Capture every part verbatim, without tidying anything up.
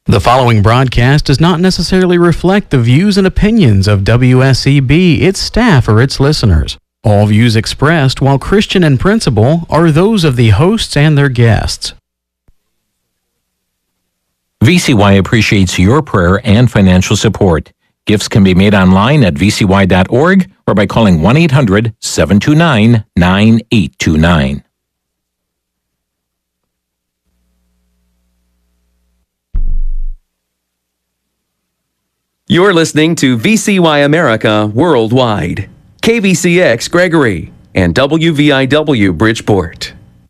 The following broadcast does not necessarily reflect the views and opinions of W S E B, its staff, or its listeners. All views expressed, while Christian in principle, are those of the hosts and their guests. V C Y appreciates your prayer and financial support. Gifts can be made online at v c y dot org or by calling one eight hundred, seven two nine, nine eight two nine. You're listening to V C Y America Worldwide, K V C X Gregory, and W V I W Bridgeport.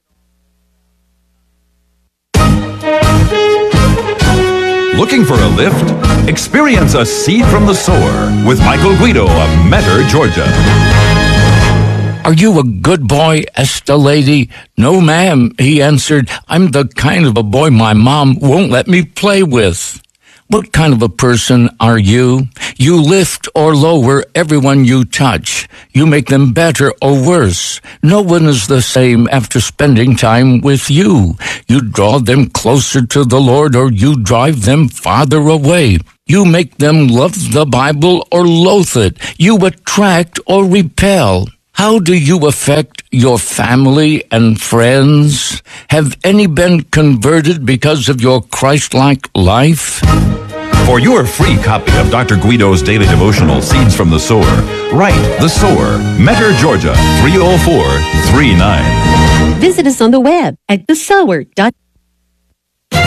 Looking for a lift? Experience a seed from the sower with Michael Guido of Metter, Georgia. Are you a good boy? asked the lady. No, ma'am, he answered. I'm the kind of a boy my mom won't let me play with. What kind of a person are you? You lift or lower everyone you touch. You make them better or worse. No one is the same after spending time with you. You draw them closer to the Lord or you drive them farther away. You make them love the Bible or loathe it. You attract or repel. How do you affect your family and friends? Have any been converted because of your Christ-like life? For your free copy of Doctor Guido's daily devotional, Seeds from the Sower, write The Sower, Metter, Georgia, three oh four three nine. Visit us on the web at the sower dot com.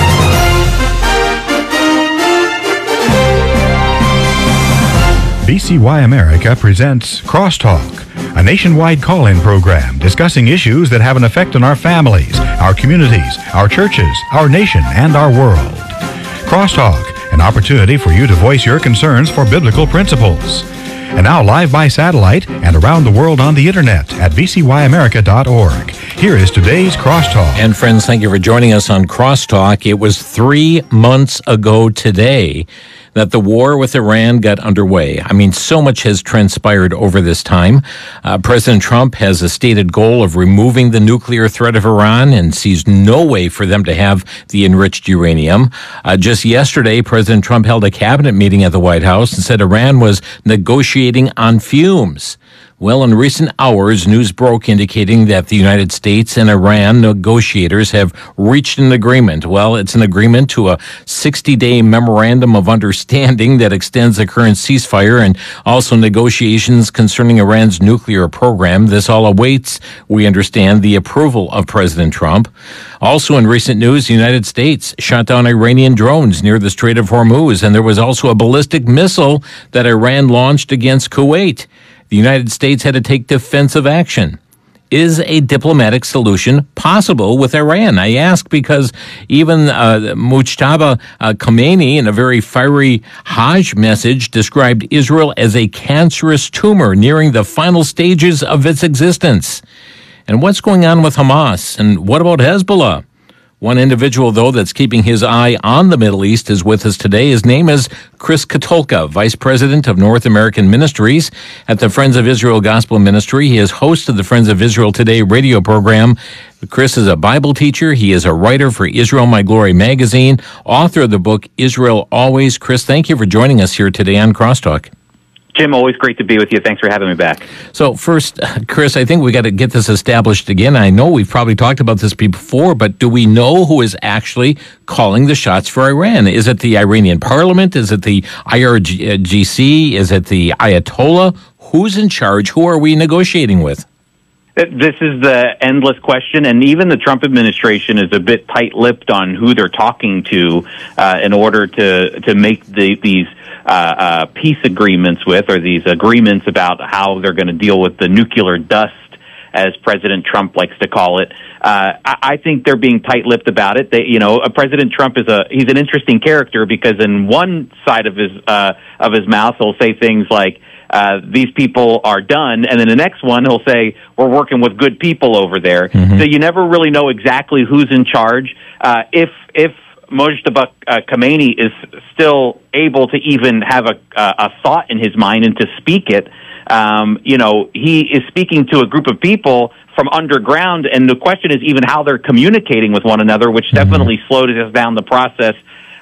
V C Y America presents Crosstalk, a nationwide call-in program discussing issues that have an effect on our families, our communities, our churches, our nation, and our world. Crosstalk, an opportunity for you to voice your concerns for biblical principles. And now live by satellite and around the world on the internet at v c y america dot org. Here is today's Crosstalk. And friends, thank you for joining us on Crosstalk. It was three months ago today that the war with Iran got underway. I mean, so much has transpired over this time. Uh, President Trump has a stated goal of removing the nuclear threat of Iran and sees no way for them to have the enriched uranium. Uh, just yesterday, President Trump held a cabinet meeting at the White House and said Iran was negotiating on fumes. Well, in recent hours, news broke indicating that the United States and Iran negotiators have reached an agreement. Well, it's an agreement to a sixty-day memorandum of understanding that extends the current ceasefire and also negotiations concerning Iran's nuclear program. This all awaits, we understand, the approval of President Trump. Also in recent news, the United States shot down Iranian drones near the Strait of Hormuz, and there was also a ballistic missile that Iran launched against Kuwait. The United States had to take defensive action. Is a diplomatic solution possible with Iran? I ask because even uh, Mujtaba uh, Khamenei, in a very fiery Hajj message, described Israel as a cancerous tumor nearing the final stages of its existence. And what's going on with Hamas? And what about Hezbollah? One individual, though, that's keeping his eye on the Middle East is with us today. His name is Chris Katulka, Vice President of North American Ministries at the Friends of Israel Gospel Ministry. He is host of the Friends of Israel Today radio program. Chris is a Bible teacher. He is a writer for Israel My Glory magazine, author of the book Israel Always. Chris, thank you for joining us here today on Crosstalk. Jim, always great to be with you. Thanks for having me back. So first, Chris, I think we got to get this established again. I know we've probably talked about this before, but do we know who is actually calling the shots for Iran? Is it the Iranian parliament? Is it the I R G C? Is it the Ayatollah? Who's in charge? Who are we negotiating with? This is the endless question, and even the Trump administration is a bit tight-lipped on who they're talking to uh, in order to to make the, these uh, uh, peace agreements with, or these agreements about how they're going to deal with the nuclear dust, as President Trump likes to call it. Uh, I, I think they're being tight-lipped about it. They, you know, uh, President Trump is a he's an interesting character because in one side of his uh, of his mouth he'll say things like, Uh, these people are done, and then the next one he'll say, we're working with good people over there. Mm-hmm. So you never really know exactly who's in charge. Uh, if if Mojtaba uh, Khamenei is still able to even have a, uh, a thought in his mind and to speak it, um, you know, he is speaking to a group of people from underground, and the question is even how they're communicating with one another, which mm-hmm. definitely slowed us down the process.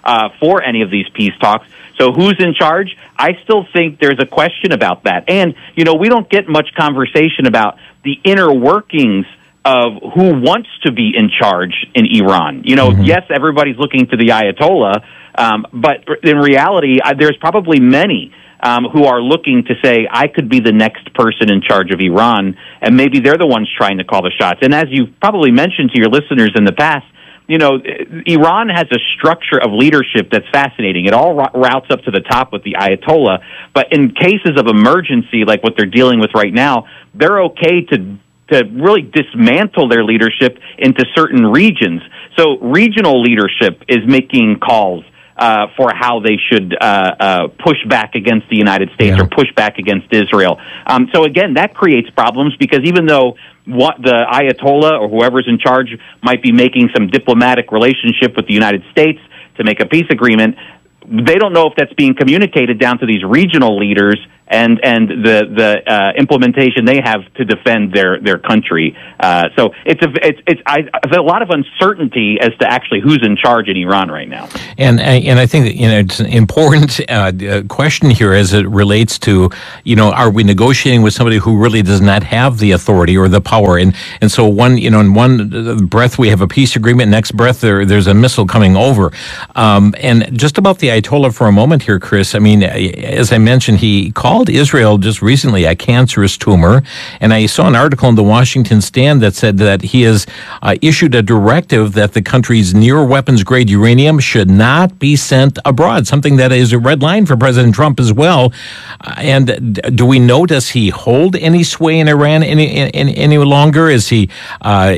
uh, for any of these peace talks. So who's in charge? I still think there's a question about that. And, you know, we don't get much conversation about the inner workings of who wants to be in charge in Iran. You know, mm-hmm. yes, everybody's looking to the Ayatollah, um, but in reality, uh, there's probably many um, who are looking to say, I could be the next person in charge of Iran, and maybe they're the ones trying to call the shots. And as you've probably mentioned to your listeners in the past, you know, Iran has a structure of leadership that's fascinating. It all routes up to the top with the Ayatollah, but in cases of emergency, like what they're dealing with right now, they're okay to to really dismantle their leadership into certain regions. So regional leadership is making calls uh, for how they should uh, uh, push back against the United States yeah. or push back against Israel. Um, so again, that creates problems because even though what the Ayatollah or whoever's in charge might be making some diplomatic relationship with the United States to make a peace agreement, they don't know if that's being communicated down to these regional leaders and and the the uh, implementation they have to defend their their country. Uh, so it's a it's it's I, a lot of uncertainty as to actually who's in charge in Iran right now. And and I think that, you know, it's an important uh, question here as it relates to, you know, are we negotiating with somebody who really does not have the authority or the power? And and so one you know in one breath we have a peace agreement, next breath there there's a missile coming over. Um, and just about the Ayatollah for a moment here, Chris. I mean, as I mentioned, he called Israel just recently a cancerous tumor, and I saw an article in the Washington Stand that said that he has uh, issued a directive that the country's near weapons grade uranium should not be sent abroad, something that is a red line for President Trump as well. Uh, and do we know, does he hold any sway in Iran any any, any longer? Is he uh,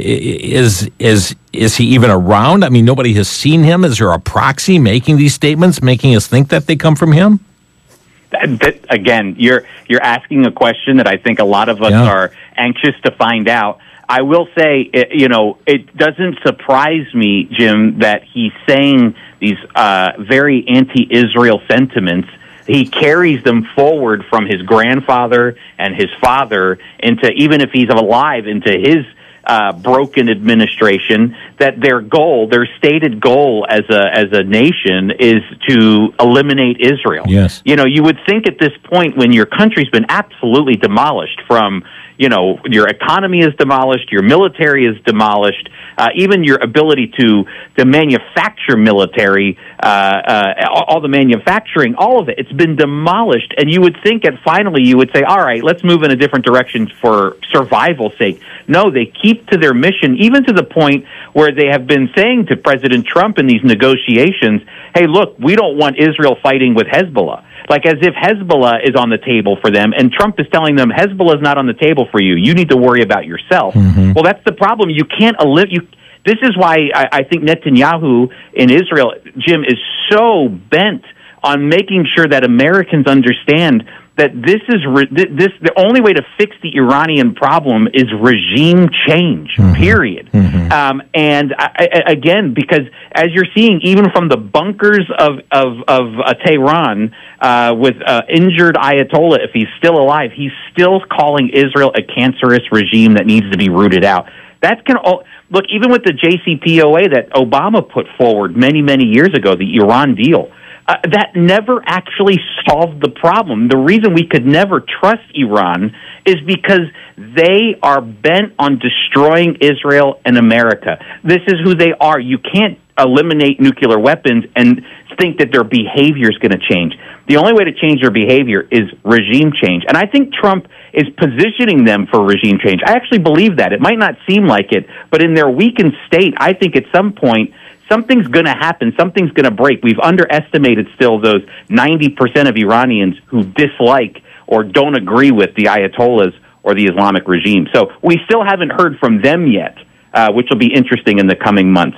is is is he even around? I mean, nobody has seen him. Is there a proxy making these statements, making us think that they come from him? That, that, again, you're you're asking a question that I think a lot of us yeah. are anxious to find out. I will say, it, you know, it doesn't surprise me, Jim, that he's saying these uh, very anti-Israel sentiments. He carries them forward from his grandfather and his father into, even if he's alive, into his Uh, broken administration, that their goal, their stated goal as a as a nation is to eliminate Israel. Yes. You know, you would think at this point when your country's been absolutely demolished from, you know, your economy is demolished, your military is demolished, uh, even your ability to, to manufacture military, uh, uh, all, all the manufacturing, all of it, it's been demolished. And you would think that finally you would say, all right, let's move in a different direction for survival's sake. No, they keep to their mission, even to the point where they have been saying to President Trump in these negotiations, hey, look, we don't want Israel fighting with Hezbollah. Like as if Hezbollah is on the table for them, and Trump is telling them Hezbollah is not on the table for you. You need to worry about yourself. Mm-hmm. Well, that's the problem. You can't eliminate. You. This is why I, I think Netanyahu in Israel, Jim, is so bent on making sure that Americans understand that this is re- this the only way to fix the Iranian problem is regime change. Mm-hmm. Period. Mm-hmm. Um, and I, I, again, because as you're seeing, even from the bunkers of of, of uh, Tehran, uh, with uh, injured Ayatollah, if he's still alive, he's still calling Israel a cancerous regime that needs to be rooted out. That can all, look, even with the J C P O A that Obama put forward many many years ago, the Iran deal. Uh, that never actually solved the problem. The reason we could never trust Iran is because they are bent on destroying Israel and America. This is who they are. You can't eliminate nuclear weapons and think that their behavior is going to change. The only way to change their behavior is regime change. And I think Trump is positioning them for regime change. I actually believe that. It might not seem like it, but in their weakened state, I think at some point, something's going to happen. Something's going to break. We've underestimated still those ninety percent of Iranians who dislike or don't agree with the Ayatollahs or the Islamic regime. So we still haven't heard from them yet, uh, which will be interesting in the coming months.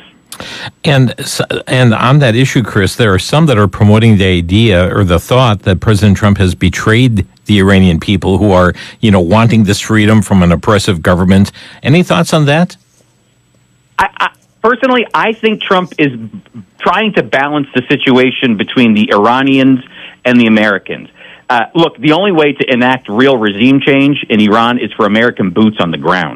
And and on that issue, Chris, there are some that are promoting the idea or the thought that President Trump has betrayed the Iranian people who are, you know, wanting this freedom from an oppressive government. Any thoughts on that? I, I Personally, I think Trump is trying to balance the situation between the Iranians and the Americans. Uh, look, the only way to enact real regime change in Iran is for American boots on the ground.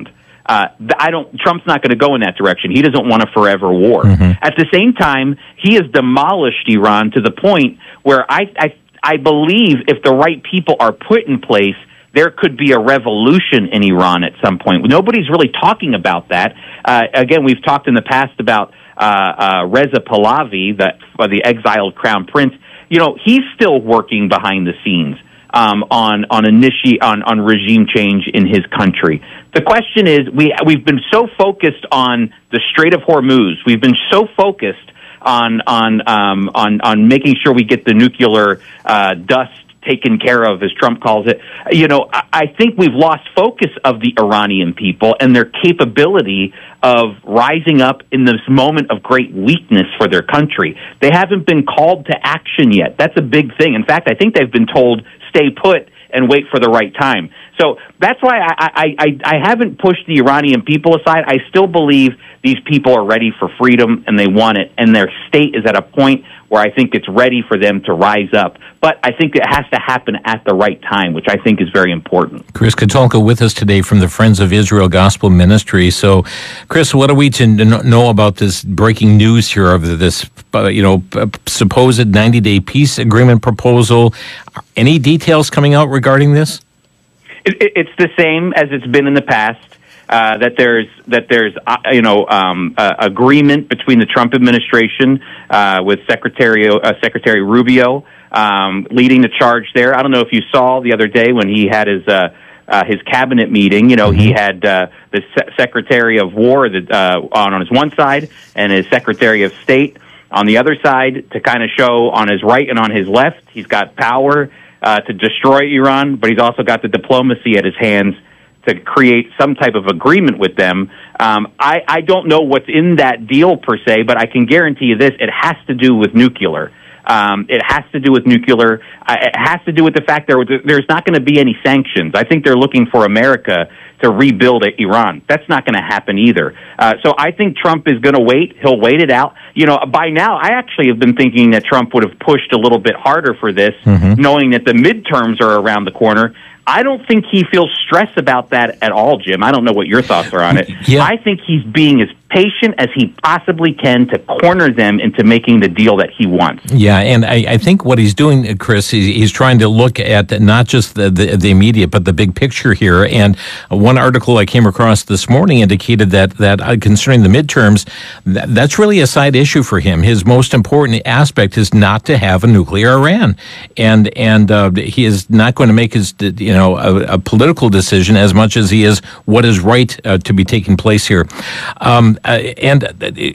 Uh, I don't. Trump's not going to go in that direction. He doesn't want a forever war. Mm-hmm. At the same time, he has demolished Iran to the point where I, I, I believe if the right people are put in place, there could be a revolution in Iran at some point. Nobody's really talking about that. Uh, again, we've talked in the past about uh, uh, Reza Pahlavi, the, uh, the exiled crown prince. You know, he's still working behind the scenes um, on on, initi- on on regime change in his country. The question is, we we've been so focused on the Strait of Hormuz. We've been so focused on on um, on on making sure we get the nuclear uh, dust taken care of, as Trump calls it. You know, I, I think we've lost focus of the Iranian people and their capability of rising up in this moment of great weakness for their country. They haven't been called to action yet. That's a big thing. In fact, I think they've been told, stay put and wait for the right time. So that's why I, I, I, I haven't pushed the Iranian people aside. I still believe these people are ready for freedom and they want it, and their state is at a point where I think it's ready for them to rise up. But I think it has to happen at the right time, which I think is very important. Chris Katulka with us today from the Friends of Israel Gospel Ministry. So, Chris, what are we to know about this breaking news here of this, uh, you know, supposed ninety-day peace agreement proposal? Any details coming out regarding this? It, it, it's the same as it's been in the past. Uh, that there's that there's uh, you know um, uh, agreement between the Trump administration uh, with Secretary uh, Secretary Rubio um, leading the charge there. I don't know if you saw the other day when he had his uh, uh, his cabinet meeting. You know, mm-hmm. he had uh, the Se- Secretary of War that, uh, on on his one side and his Secretary of State on the other side to kind of show on his right and on his left he's got power uh, to destroy Iran, but he's also got the diplomacy at his hands to create some type of agreement with them. Um, I, I don't know what's in that deal per se, but I can guarantee you this, it has to do with nuclear. Um, it has to do with nuclear. Uh, it has to do with the fact there there's not going to be any sanctions. I think they're looking for America to rebuild Iran. That's not going to happen either. Uh, so I think Trump is going to wait. He'll wait it out. You know, by now, I actually have been thinking that Trump would have pushed a little bit harder for this, mm-hmm. knowing that the midterms are around the corner. I don't think he feels stress about that at all, Jim. I don't know what your thoughts are on it. Yeah. I think he's being as patient as he possibly can to corner them into making the deal that he wants. Yeah, and I, I think what he's doing, Chris, he's, he's trying to look at not just the, the, the immediate, but the big picture here. And one article I came across this morning indicated that, that uh, concerning the midterms, that, that's really a side issue for him. His most important aspect is not to have a nuclear Iran. And and uh, he is not going to make his, you know, a, a political decision as much as he is what is right uh, to be taking place here. Um, uh, and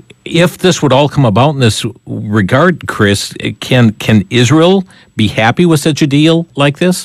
if this would all come about in this regard, Chris, can can Israel be happy with such a deal like this?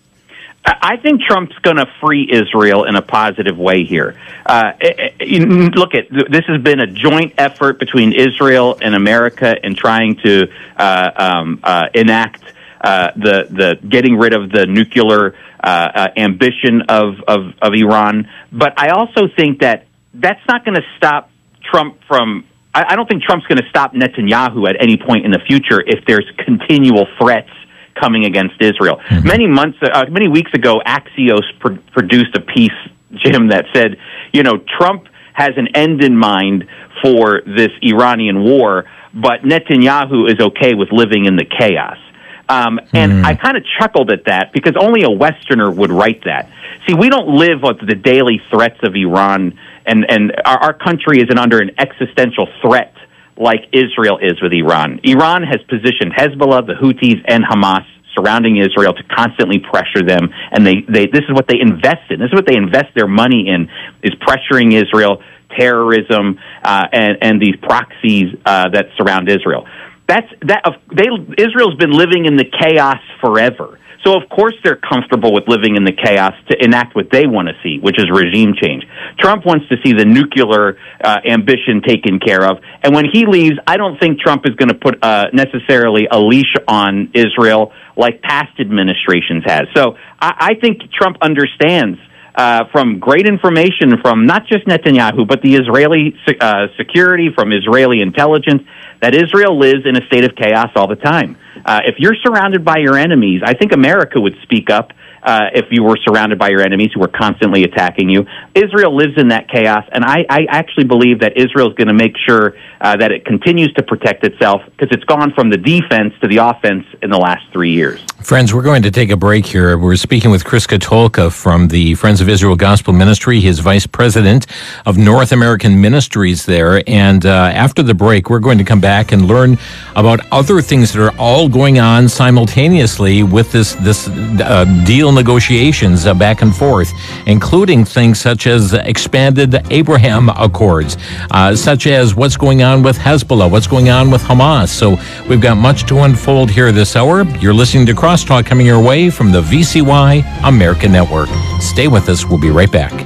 I think Trump's going to free Israel in a positive way here. Uh, look, at this has been a joint effort between Israel and America in trying to uh, um, uh, enact uh, the the getting rid of the nuclear uh, uh, ambition of, of of Iran. But I also think that that's not going to stop Trump from. I, I don't think Trump's going to stop Netanyahu at any point in the future if there's continual threats coming against Israel. Mm-hmm. Many months, uh, many weeks ago, Axios pr- produced a piece, Jim, that said, you know, Trump has an end in mind for this Iranian war, but Netanyahu is okay with living in the chaos. Um, and mm. I kind of chuckled at that because only a Westerner would write that. See, we don't live with the daily threats of Iran, and, and our, our country isn't under an existential threat like Israel is with Iran. Iran has positioned Hezbollah, the Houthis, and Hamas surrounding Israel to constantly pressure them, and they, they this is what they invest in. This is what they invest their money in, is pressuring Israel, terrorism, uh, and, and these proxies uh, that surround Israel. That's that. Uh, they Israel's been living in the chaos forever. So, of course, they're comfortable with living in the chaos to enact what they want to see, which is regime change. Trump wants to see the nuclear uh, ambition taken care of. And when he leaves, I don't think Trump is going to put uh, necessarily a leash on Israel like past administrations has. So I, I think Trump understands uh, from great information from not just Netanyahu, but the Israeli uh, security, from Israeli intelligence, that Israel lives in a state of chaos all the time. Uh, if you're surrounded by your enemies, I think America would speak up uh, if you were surrounded by your enemies who were constantly attacking you. Israel lives in that chaos, and I, I actually believe that Israel is going to make sure uh, that it continues to protect itself because it's gone from the defense to the offense in the last three years. Friends, we're going to take a break here. We're speaking with Chris Katulka from the Friends of Israel Gospel Ministry. He is Vice President of North American Ministries there. And uh, after the break, we're going to come back and learn about other things that are all going on simultaneously with this this uh, deal negotiations uh, back and forth, including things such as expanded Abraham Accords, uh, such as what's going on with Hezbollah, what's going on with Hamas. So we've got much to unfold here this hour. You're listening to Crosstalk coming your way from the V C Y America Network. Stay with us. We'll be right back.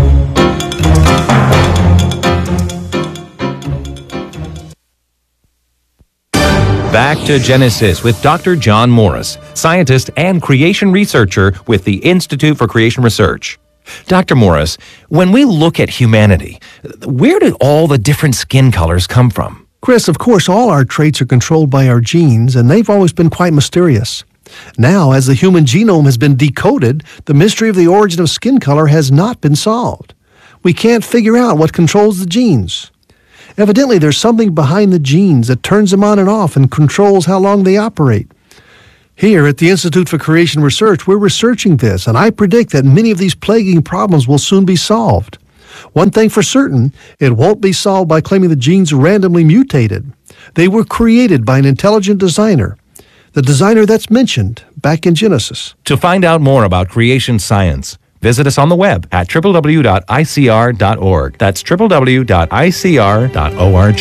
Back to Genesis with Doctor John Morris, scientist and creation researcher with the Institute for Creation Research. Doctor Morris, when we look at humanity, where do all the different skin colors come from? Chris, of course, all our traits are controlled by our genes, and they've always been quite mysterious. Now, as the human genome has been decoded, the mystery of the origin of skin color has not been solved. We can't figure out what controls the genes. Evidently, there's something behind the genes that turns them on and off and controls how long they operate. Here at the Institute for Creation Research, we're researching this, and I predict that many of these plaguing problems will soon be solved. One thing for certain, it won't be solved by claiming the genes randomly mutated. They were created by an intelligent designer, the designer that's mentioned back in Genesis. To find out more about creation science, visit us on the web at w w w dot i c r dot org. That's w w w dot i c r dot org.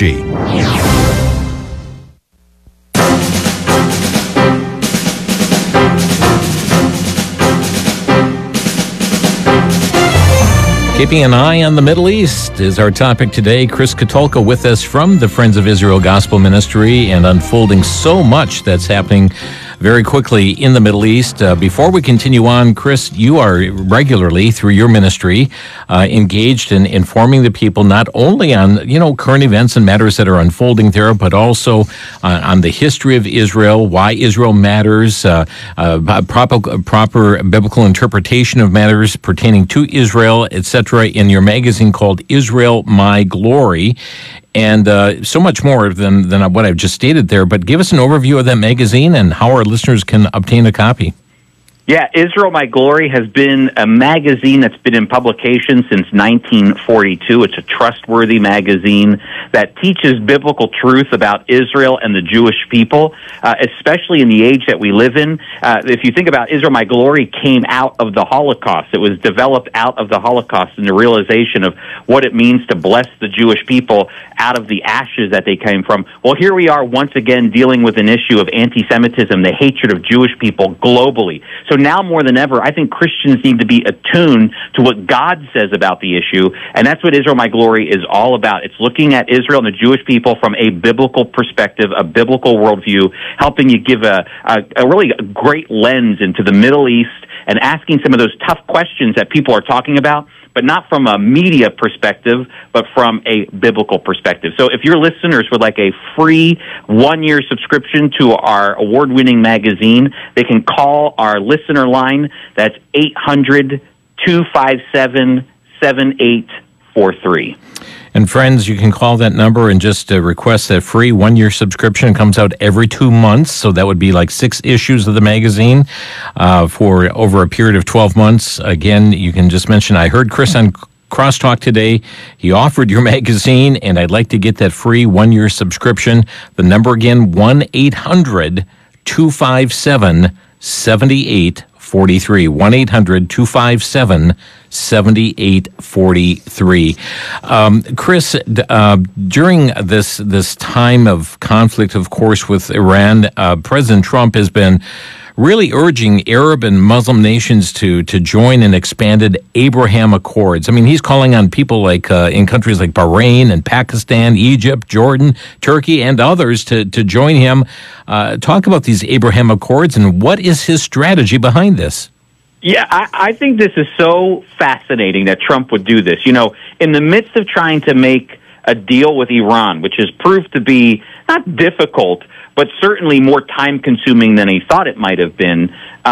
Keeping an eye on the Middle East is our topic today. Chris Katulka with us from the Friends of Israel Gospel Ministry, and unfolding so much that's happening very quickly in the Middle East. Uh, before we continue on, Chris, you are regularly, through your ministry, uh, engaged in informing the people not only on, you know, current events and matters that are unfolding there, but also uh, on the history of Israel, why Israel matters, uh, uh, proper, proper biblical interpretation of matters pertaining to Israel, et cetera, in your magazine called Israel My Glory. And uh, so much more than, than what I've just stated there. But give us an overview of that magazine and how our listeners can obtain a copy. Yeah, Israel My Glory has been a magazine that's been in publication since nineteen forty-two. It's a trustworthy magazine that teaches biblical truth about Israel and the Jewish people, uh, especially in the age that we live in. Uh, if you think about Israel My Glory came out of the Holocaust. It was developed out of the Holocaust and the realization of what it means to bless the Jewish people out of the ashes that they came from. Well, here we are once again dealing with an issue of anti-Semitism, the hatred of Jewish people globally. So now more than ever, I think Christians need to be attuned to what God says about the issue, and that's what Israel My Glory is all about. It's looking at Israel and the Jewish people from a biblical perspective, a biblical worldview, helping you give a, a, a really great lens into the Middle East and asking some of those tough questions that people are talking about, but not from a media perspective, but from a biblical perspective. So if your listeners would like a free one-year subscription to our award-winning magazine, they can call our listener line. That's eight hundred, two five seven, seven eight four three. And friends, you can call that number and just uh, request that free one-year subscription. It comes out every two months, so that would be like six issues of the magazine uh, for over a period of twelve months. Again, you can just mention, I heard Chris on Crosstalk today. He offered your magazine, and I'd like to get that free one-year subscription. The number again, one eight hundred, two five seven, seven eight four three. one eight hundred, two five seven, seven eight four three. Um, Chris, uh, during this this time of conflict, of course, with Iran, uh, President Trump has been really urging Arab and Muslim nations to to join in expanded Abraham Accords. I mean, he's calling on people like uh, in countries like Bahrain and Pakistan, Egypt, Jordan, Turkey, and others to, to join him. Uh, talk about these Abraham Accords and what is his strategy behind this? Yeah, I, I think this is so fascinating that Trump would do this. You know, in the midst of trying to make a deal with Iran, which has proved to be not difficult, but certainly more time-consuming than he thought it might have been, um,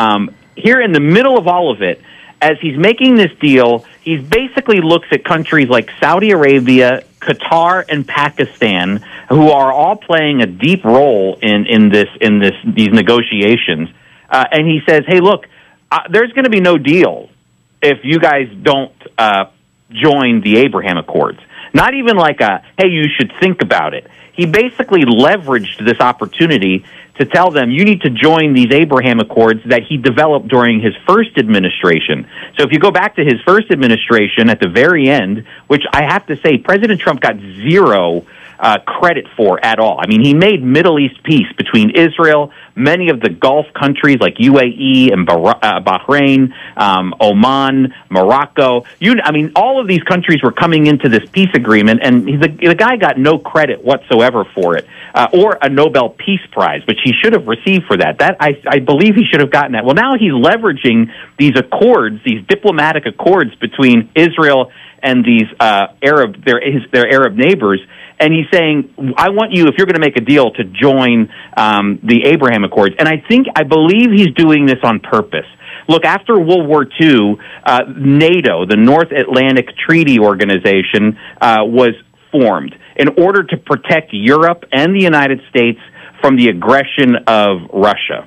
here in the middle of all of it, as he's making this deal, he basically looks at countries like Saudi Arabia, Qatar, and Pakistan, who are all playing a deep role in, in this in this these negotiations, uh, and he says, "Hey, look, uh, there's going to be no deal if you guys don't uh, join the Abraham Accords." Not even like a, "Hey, you should think about it." He basically leveraged this opportunity to tell them, you need to join these Abraham Accords that he developed during his first administration. So if you go back to his first administration at the very end, which I have to say, President Trump got zero uh, credit for at all. I mean, he made Middle East peace between Israel, many of the Gulf countries like U A E and Bahrain, um, Oman, Morocco. You, I mean, all of these countries were coming into this peace agreement, and the, the guy got no credit whatsoever for it, uh, or a Nobel Peace Prize, which he should have received for that. That I, I believe he should have gotten that. Well, now he's leveraging these accords, these diplomatic accords between Israel and these uh, Arab, their his, their Arab neighbors. And he's saying, I want you, if you're going to make a deal, to join um, the Abraham Accords. And I think, I believe he's doing this on purpose. Look, after World War Two, uh, NATO, the North Atlantic Treaty Organization, uh, was formed in order to protect Europe and the United States from the aggression of Russia.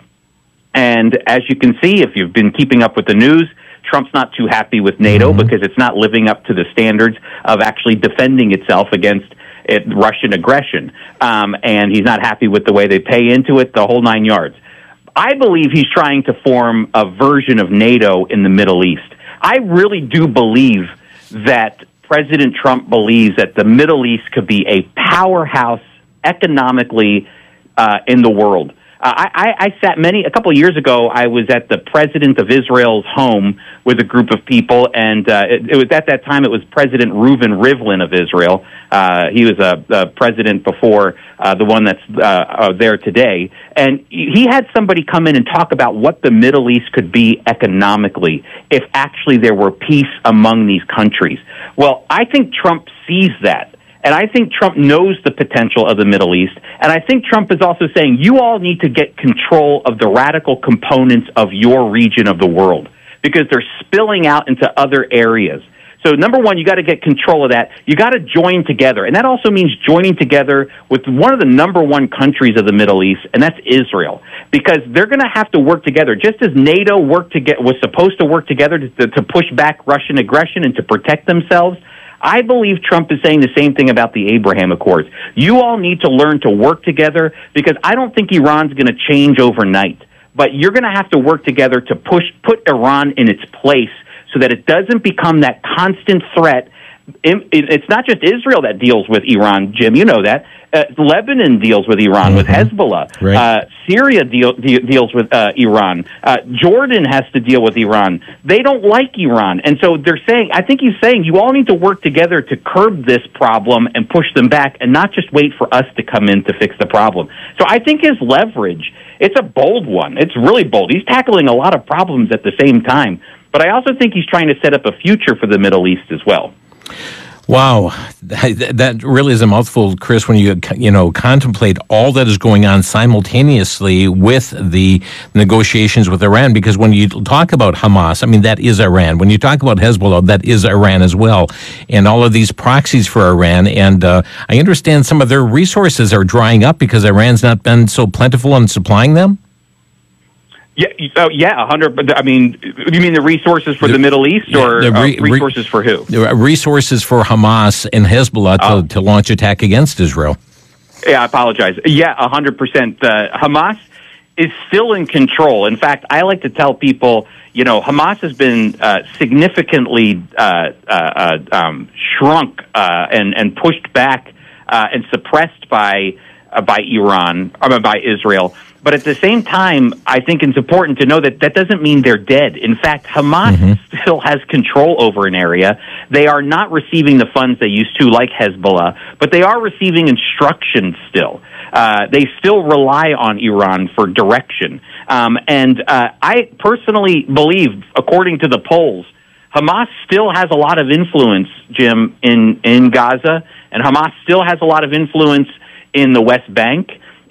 And as you can see, if you've been keeping up with the news, Trump's not too happy with NATO mm-hmm. because it's not living up to the standards of actually defending itself against it, Russian aggression, um, and he's not happy with the way they pay into it, the whole nine yards. I believe he's trying to form a version of NATO in the Middle East. I really do believe that President Trump believes that the Middle East could be a powerhouse economically uh, in the world. Uh, I, I sat many, a couple of years ago, I was at the President of Israel's home with a group of people, and uh, it, it was at that time, it was President Reuven Rivlin of Israel. Uh, he was a, a president before uh, the one that's uh, uh, there today. And he had somebody come in and talk about what the Middle East could be economically if actually there were peace among these countries. Well, I think Trump sees that. And I think Trump knows the potential of the Middle East. And I think Trump is also saying, you all need to get control of the radical components of your region of the world because they're spilling out into other areas. So number one, you got to get control of that. You got to join together. And that also means joining together with one of the number one countries of the Middle East, and that's Israel. Because they're going to have to work together. Just as NATO worked to get, was supposed to work together to, to, to push back Russian aggression and to protect themselves, I believe Trump is saying the same thing about the Abraham Accords. You all need to learn to work together because I don't think Iran's going to change overnight. But you're going to have to work together to push, put Iran in its place so that it doesn't become that constant threat. It's not just Israel that deals with Iran, Jim. You know that. Uh, Lebanon deals with Iran, mm-hmm. with Hezbollah. Right. Uh, Syria deal, de- deals with uh, Iran. Uh, Jordan has to deal with Iran. They don't like Iran. And so they're saying, I think he's saying, you all need to work together to curb this problem and push them back and not just wait for us to come in to fix the problem. So I think his leverage, it's a bold one. It's really bold. He's tackling a lot of problems at the same time. But I also think he's trying to set up a future for the Middle East as well. Wow, that really is a mouthful, Chris, when you you know contemplate all that is going on simultaneously with the negotiations with Iran, because when you talk about Hamas, I mean, that is Iran. When you talk about Hezbollah, that is Iran as well, and all of these proxies for Iran. And uh, I understand some of their resources are drying up because Iran's not been so plentiful in supplying them? Yeah, oh, yeah, a hundred. I mean, you mean the resources for the, the Middle East, or the re, uh, resources for who? The resources for Hamas and Hezbollah to, oh. to launch attack against Israel. Yeah, I apologize. Yeah, a hundred percent. Hamas is still in control. In fact, I like to tell people, you know, Hamas has been uh, significantly uh, uh, um, shrunk uh, and and pushed back uh, and suppressed by uh, by Iran, or by Israel. But at the same time, I think it's important to know that that doesn't mean they're dead. In fact, Hamas mm-hmm. still has control over an area. They are not receiving the funds they used to, like Hezbollah, but they are receiving instructions still. Uh, they still rely on Iran for direction. Um, and uh, I personally believe, according to the polls, Hamas still has a lot of influence, Jim, in, in Gaza, and Hamas still has a lot of influence in the West Bank.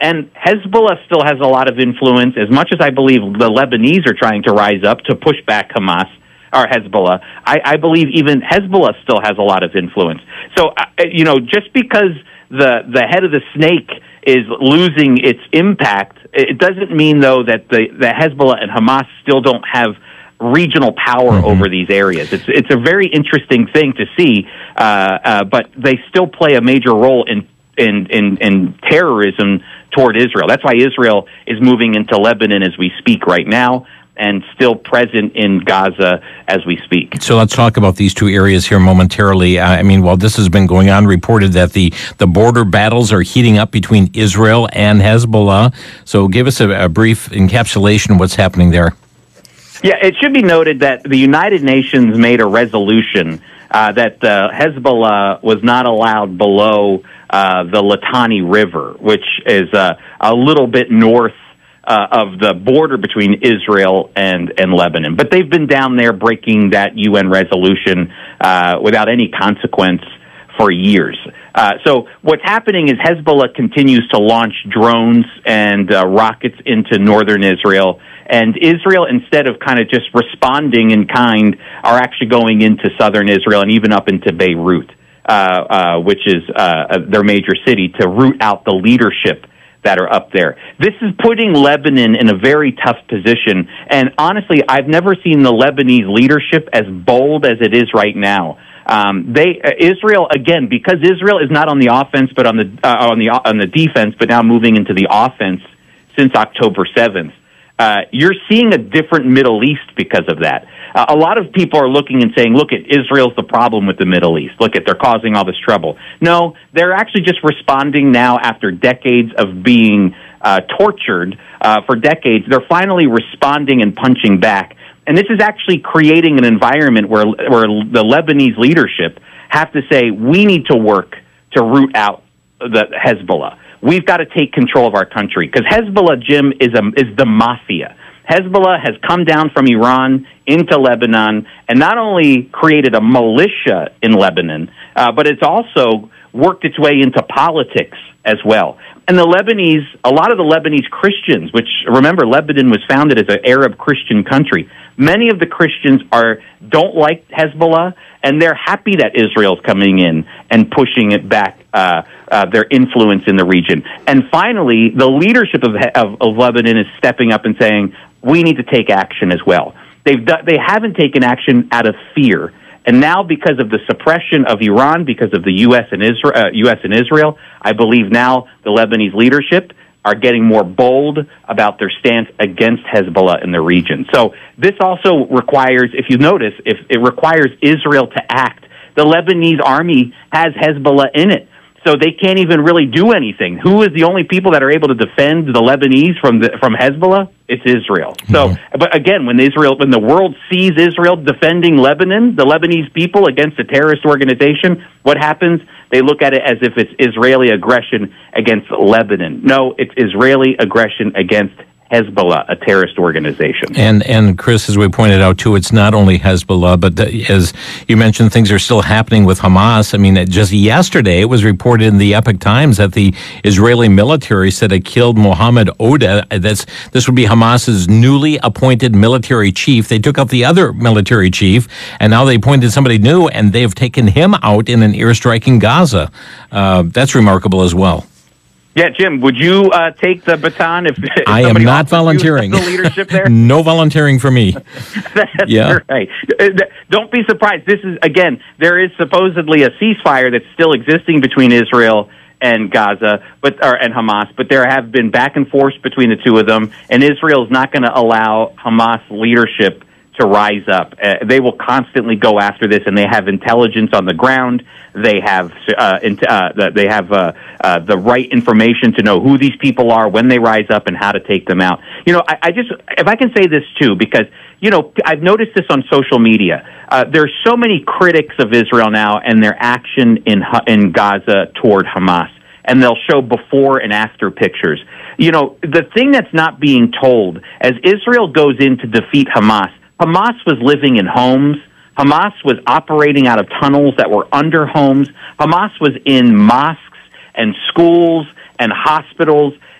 And Hezbollah still has a lot of influence, as much as I believe the Lebanese are trying to rise up to push back Hamas or Hezbollah. I, I believe even Hezbollah still has a lot of influence. So, uh, you know, just because the the head of the snake is losing its impact, it doesn't mean, though, that the, the Hezbollah and Hamas still don't have regional power mm-hmm. over these areas. It's it's a very interesting thing to see, uh, uh, but they still play a major role in, in, in, in terrorism toward Israel. That's why Israel is moving into Lebanon as we speak right now, and still present in Gaza as we speak. So let's talk about these two areas here momentarily. I mean, while this has been going on, reported that the, the border battles are heating up between Israel and Hezbollah. So give us a, a brief encapsulation of what's happening there. Yeah, it should be noted that the United Nations made a resolution uh, that uh, Hezbollah was not allowed below uh, the Litani River, which is uh, a little bit north Uh, of the border between Israel and, and Lebanon. But they've been down there breaking that U N resolution uh, without any consequence for years. Uh, so what's happening is Hezbollah continues to launch drones and uh, rockets into northern Israel. And Israel, instead of kind of just responding in kind, are actually going into southern Israel and even up into Beirut, uh, uh, which is uh, their major city, to root out the leadership that are up there. This is putting Lebanon in a very tough position. And honestly, I've never seen the Lebanese leadership as bold as it is right now. Um, they uh, Israel, again, because Israel is not on the offense, but on the uh, on the on the defense, but now moving into the offense since October seventh. Uh, you're seeing a different Middle East because of that. Uh, a lot of people are looking and saying, look, at Israel's the problem with the Middle East. Look, at they're causing all this trouble. No, they're actually just responding now after decades of being uh, tortured uh, for decades. They're finally responding and punching back. And this is actually creating an environment where, where the Lebanese leadership have to say, we need to work to root out the Hezbollah. We've got to take control of our country, because Hezbollah, Jim, is a, is the mafia. Hezbollah has come down from Iran into Lebanon and not only created a militia in Lebanon, uh, but it's also worked its way into politics as well. And the Lebanese, a lot of the Lebanese Christians, which, remember, Lebanon was founded as an Arab Christian country. Many of the Christians are don't like Hezbollah, and they're happy that Israel's coming in and pushing it back, uh, uh, their influence in the region. And finally, the leadership of, of, of Lebanon is stepping up and saying, we need to take action as well. They've do, they haven't taken action out of fear. And now, because of the suppression of Iran, because of the U S and Israel, uh, U S and Israel, I believe now the Lebanese leadership are getting more bold about their stance against Hezbollah in the region. So this also requires, if you notice, if it requires Israel to act. The Lebanese army has Hezbollah in it, so they can't even really do anything. Who is the only people that are able to defend the Lebanese from the, from Hezbollah? It's Israel. So, mm-hmm. But again, when Israel, when the world sees Israel defending Lebanon, the Lebanese people against a terrorist organization, what happens? They look at it as if it's Israeli aggression against Lebanon. No, it's Israeli aggression against Hezbollah, a terrorist organization. And, and Chris, as we pointed out, too, it's not only Hezbollah, but the, as you mentioned, things are still happening with Hamas. I mean, just yesterday, it was reported in the Epoch Times that the Israeli military said it killed Mohammed Oda. That's, this would be Hamas's newly appointed military chief. They took out the other military chief, and now they appointed somebody new, and they have taken him out in an airstrike in Gaza. Uh, that's remarkable as well. Yeah, Jim, would you uh, take the baton if, if I am not volunteering. The leadership there? No volunteering for me. That's yeah. right. Don't be surprised. This is, again, there is supposedly a ceasefire that's still existing between Israel and Gaza, but or, and Hamas, but there have been back and forth between the two of them, and Israel is not going to allow Hamas leadership to rise up. Uh, they will constantly go after this, and they have intelligence on the ground. They have uh, uh, they have uh, uh, the right information to know who these people are, when they rise up, and how to take them out. You know, I, I just, if I can say this too, because, you know, I've noticed this on social media. Uh, there's so many critics of Israel now and their action in in Gaza toward Hamas, and they'll show before and after pictures. You know, the thing that's not being told, as Israel goes in to defeat Hamas, Hamas was living in homes. Hamas was operating out of tunnels that were under homes. Hamas was in mosques and schools and hospitals.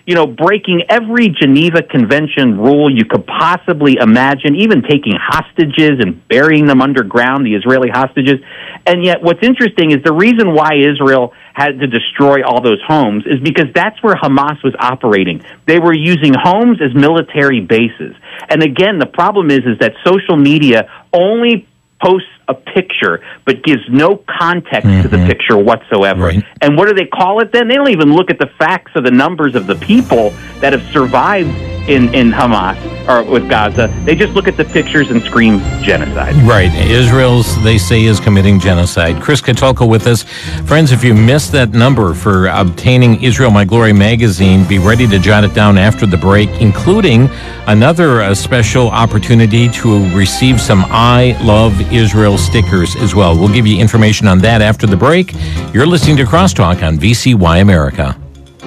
you know, breaking every Geneva Convention rule you could possibly imagine, even taking hostages and burying them underground, the Israeli hostages. And yet what's interesting is the reason why Israel had to destroy all those homes is because that's where Hamas was operating. They were using homes as military bases. And again, the problem is, is that social media only posts a picture but gives no context mm-hmm. to the picture whatsoever. Right. And what do they call it then? They don't even look at the facts or the numbers of the people that have survived in, in Hamas or with Gaza. They just look at the pictures and scream genocide. Right. Israel's, they say, is committing genocide. Chris Katulka with us. Friends, if you missed that number for obtaining Israel My Glory magazine, be ready to jot it down after the break, including another uh, special opportunity to receive some I Love Israel stickers as well. We'll give you information on that after the break. You're listening to Crosstalk on V C Y America.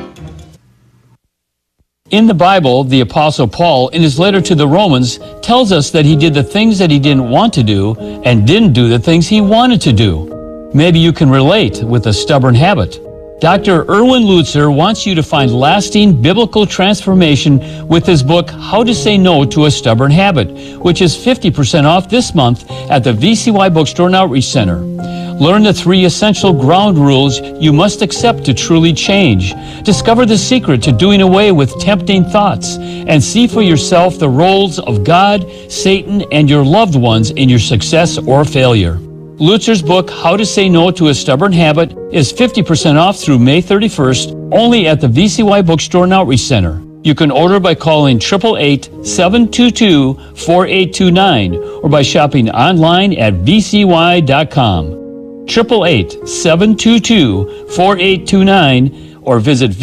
In the Bible, the Apostle Paul, in his letter to the Romans, tells us that he did the things that he didn't want to do and didn't do the things he wanted to do. Maybe you can relate with a stubborn habit. Doctor Erwin Lutzer wants you to find lasting biblical transformation with his book, How to Say No to a Stubborn Habit, which is fifty percent off this month at the V C Y Bookstore and Outreach Center. Learn the three essential ground rules you must accept to truly change. Discover the secret to doing away with tempting thoughts and see for yourself the roles of God, Satan, and your loved ones in your success or failure. Lutzer's book, How to Say No to a Stubborn Habit, is fifty percent off through May thirty-first, only at the V C Y Bookstore and Outreach Center. You can order by calling eight eight eight, seven two two, four eight two nine or by shopping online at v c y dot com. eight eight eight, seven two two, four eight two nine or visit